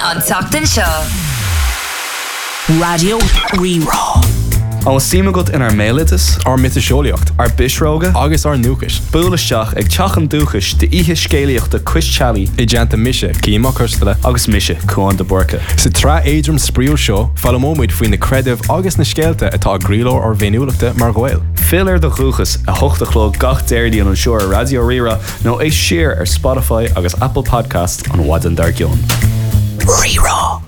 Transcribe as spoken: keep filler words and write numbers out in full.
An tseachtain seo. Radio Rerá. An símagat in ar mélitas, ar mitasheolaíocht, ar bisróga, agus ar núchas. Búlaisteach ag teachan dúchas de ihe scéalaíochta Chris Challey, I deanta mise, címa custala, agus mise chuan de borca. Sa tra éidrim spríú seo, fallamóid faoin na credibh agus na scéalta atá gríló ar bhéniúlachta mar ghail. Filar de chuchas a hochtachló gach déirdí an seo ar Radio Rira nó é siar ar Spotify agus Apple Podcast an Wadan Dargion. Rerá.